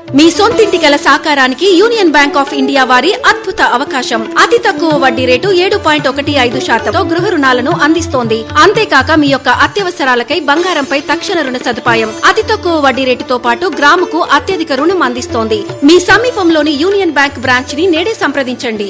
మీ సొంతింటి కల సాకారానికి union bank of India వారి అద్భుత అవకాశం. అతి తక్కువ వడ్డీ రేటు 7.15% గృహ రుణాలను అందిస్తోంది. అంతేకాక మీ యొక్క అత్యవసరాలకై బంగారంపై తక్షణ రుణ సదుపాయం. అతి తక్కువ వడ్డీ రేటుతో పాటు గ్రాముకు అత్యధిక రుణం అందిస్తోంది. మీ సమీపంలోని యూనియన్ బ్యాంక్ బ్రాంచ్ ని నేడే సంప్రదించండి.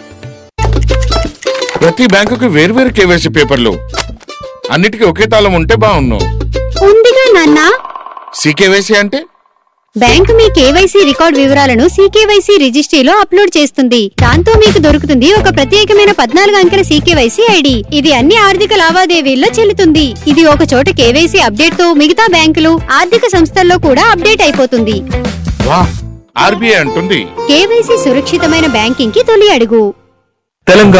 ప్రతి బ్యాంకుకి వేర్వేరు కేవైసీ పేపర్లు, అన్నిటికీ ఒకే తాళం ఉంటే బాగున్ను. ఉందిగా నాన్న. సీకేవైసీ అంటే బ్యాంకు మీ కేవైసీ రికార్డ్ వివరాలను సీకేవైసీ రిజిస్ట్రీలో అప్లోడ్ చేస్తుంది. దాంతో మీకు దొరుకుతుంది ఒక ప్రత్యేకమైన 14 అంకెల సీకేవైసీ ఐడి. ఇది అన్ని ఆర్థిక లావాదేవీల్లో చెల్లుతుంది. ఇది ఒక చోట కేవైసీ అప్డేట్ తో మిగతా బ్యాంకులు, ఆర్థిక సంస్థల్లో కూడా అప్డేట్ అయిపోతుంది. ఆర్బీఐ అంటుంది కేవైసీ సురక్షితమైన బ్యాంకింగ్ కి తొలి అడుగు. తెలంగాణ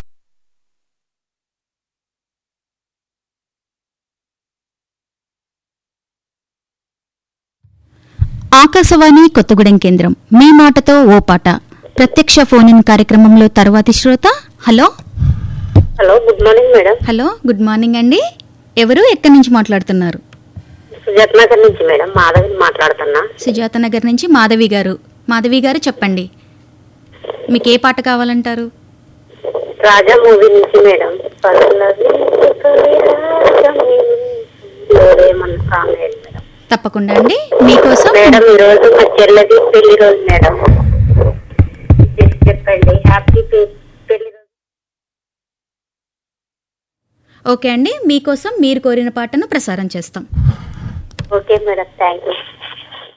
ఆకాశవాణి కొత్తగూడెం కేంద్రం. మీ మాటతో ఓ పాట ప్రత్యక్ష ఫోన్ ఇన్ కార్యక్రమంలో తర్వాతి శ్రోత. Hello hello, good morning madam. Hello, good morning అండి. ఎవరు, ఎక్కడి నుంచి మాట్లాడుతున్నారు? సుజాత నగర్ నుంచి మేడం, మాధవి మాట్లాడుతున్నా. సుజాత నగర్ నుంచి మాధవి గారు. మాధవి గారు చెప్పండి, మీకు ఏ పాట కావాలంటారు? రాజా మూవీ నుంచి మేడం. తప్పకుండా అండి, మీకోసం. మేడం ఈ రోజు మా చెల్లెది పెళ్లి రోజు మేడం, చెప్పండి. హ్యాపీ పెళ్లి రోజు. ఓకే అండి, మీకోసం మీరు కోరిన పాటను ప్రసారం చేస్తాం. Okay madam, thank you.